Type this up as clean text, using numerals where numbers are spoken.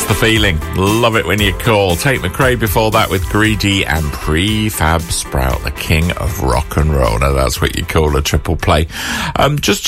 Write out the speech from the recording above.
the feeling. Love it when you call. Tate McRae before that with Greedy and Prefab Sprout, the king of rock and roll. Now that's what you call a triple play. Just